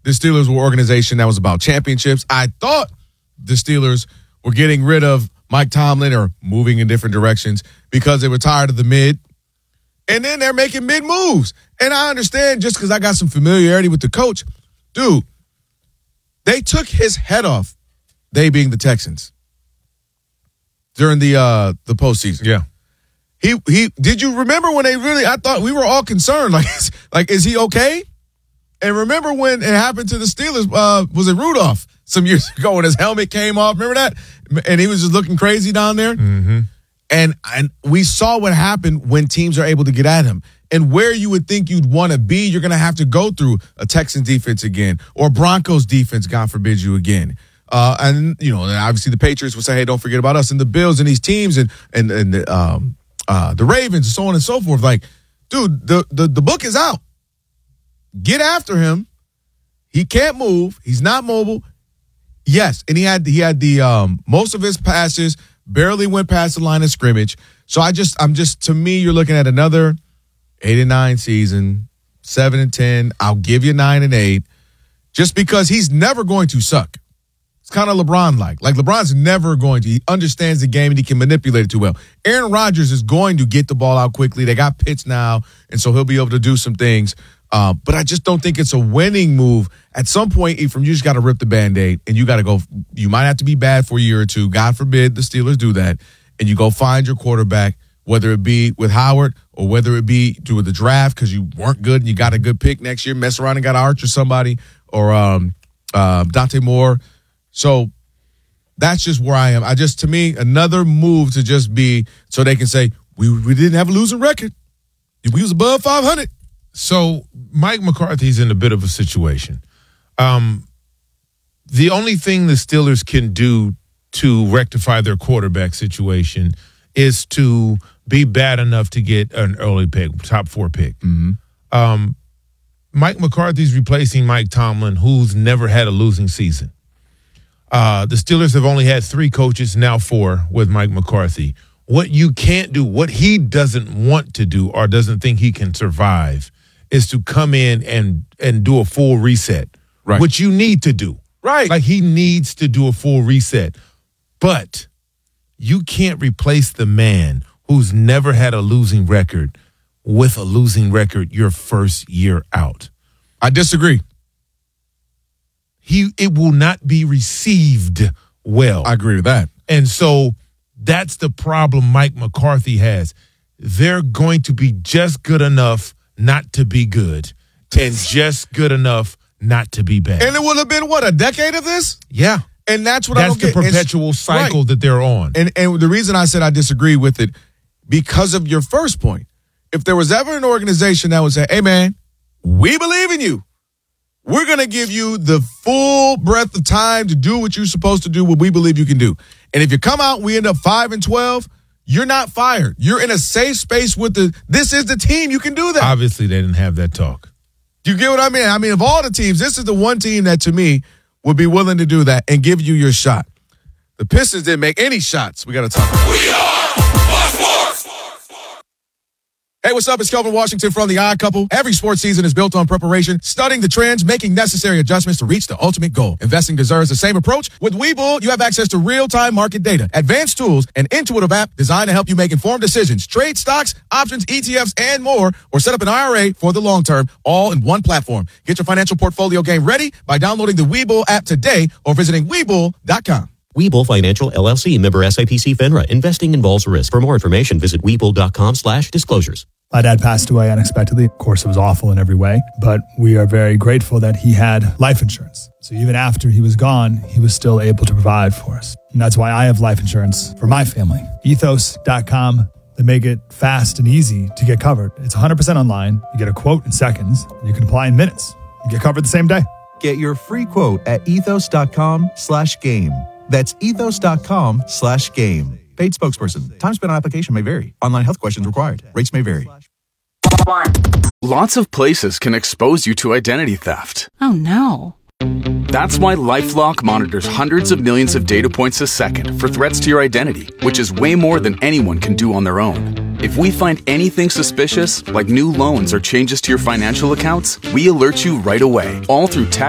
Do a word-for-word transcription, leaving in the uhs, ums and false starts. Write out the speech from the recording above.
the Steelers were an organization that was about championships. I thought the Steelers were getting rid of Mike Tomlin or moving in different directions because they were tired of the mid. And then they're making mid moves. And I understand just because I got some familiarity with the coach. Dude, they took his head off, they being the Texans, during the uh, the postseason. Yeah. He he. Did you remember when they really, I thought we were all concerned. Like, like is he okay? And remember when it happened to the Steelers, uh, was it Rudolph some years ago when his helmet came off? Remember that? And he was just looking crazy down there. Mm-hmm. And and we saw what happened when teams are able to get at him. And where you would think you'd want to be, you're going to have to go through a Texans defense again or Broncos defense, God forbid you again. Uh, and, you know, obviously the Patriots will say, hey, don't forget about us. And the Bills and these teams and and, and the, um, uh, the Ravens and so on and so forth. Like, dude, the, the, the book is out. Get after him. He can't move. He's not mobile. Yes, and he had he had the um, most of his passes barely went past the line of scrimmage. So I just, I'm just, to me, you're looking at another eight and nine season, seven and ten. I'll give you nine and eight, just because he's never going to suck. It's kind of LeBron-like. Like LeBron's never going to. He understands the game and he can manipulate it too well. Aaron Rodgers is going to get the ball out quickly. They got Pitts now, and so he'll be able to do some things. Uh, but I just don't think it's a winning move. At some point, Ephraim, you just got to rip the Band-Aid, and you got to go. You might have to be bad for a year or two. God forbid the Steelers do that, and you go find your quarterback, whether it be with Howard or whether it be through the draft because you weren't good and you got a good pick next year. Mess around and got Arch or somebody or um, uh, Dante Moore. So that's just where I am. I just, to me, another move to just be so they can say we we didn't have a losing record. We was above five hundred. So Mike McCarthy's in a bit of a situation. Um, the only thing the Steelers can do to rectify their quarterback situation is to be bad enough to get an early pick, top four pick. Mm-hmm. Um, Mike McCarthy's replacing Mike Tomlin, who's never had a losing season. Uh, the Steelers have only had three coaches, now four, with Mike McCarthy. What you can't do, what he doesn't want to do or doesn't think he can survive, is to come in and and do a full reset, right? Which you need to do. Right. Like he needs to do a full reset. But you can't replace the man who's never had a losing record with a losing record your first year out. I disagree. He it will not be received well. I agree with that. And so that's the problem Mike McCarthy has. They're going to be just good enough not to be good and just good enough not to be bad. And it would have been, what, a decade of this? Yeah. And that's what that's I don't the get. perpetual it's, cycle right. that they're on. And and the reason I said I disagree with it, because of your first point. If there was ever an organization that would say, hey, man, we believe in you. We're going to give you the full breadth of time to do what you're supposed to do, what we believe you can do. And if you come out, we end up five and twelve, you're not fired. You're in a safe space with the, this is the team. You can do that. Obviously, they didn't have that talk. Do you get what I mean? I mean, of all the teams, this is the one team that, to me, would be willing to do that and give you your shot. The Pistons didn't make any shots. We got to talk about it. We are Fox Sports. Hey, what's up? It's Kelvin Washington from The Odd Couple. Every sports season is built on preparation, studying the trends, making necessary adjustments to reach the ultimate goal. Investing deserves the same approach. With Webull, you have access to real-time market data, advanced tools, an intuitive app designed to help you make informed decisions, trade stocks, options, E T Fs, and more, or set up an I R A for the long term, all in one platform. Get your financial portfolio game ready by downloading the Webull app today or visiting Webull dot com. Webull Financial, L L C, member S I P C FINRA. Investing involves risk. For more information, visit Webull.com slash disclosures. My dad passed away unexpectedly. Of course, it was awful in every way, but we are very grateful that he had life insurance. So even after he was gone, he was still able to provide for us. And that's why I have life insurance for my family. Ethos dot com. They make it fast and easy to get covered. It's one hundred percent online. You get a quote in seconds. You can apply in minutes. You get covered the same day. Get your free quote at ethos.com slash game. That's ethos.com slash game. Paid spokesperson. Time spent on application may vary. Online health questions required. Rates may vary. Lots of places can expose you to identity theft. Oh, no. That's why LifeLock monitors hundreds of millions of data points a second for threats to your identity, which is way more than anyone can do on their own. If we find anything suspicious, like new loans or changes to your financial accounts, we alert you right away, all through text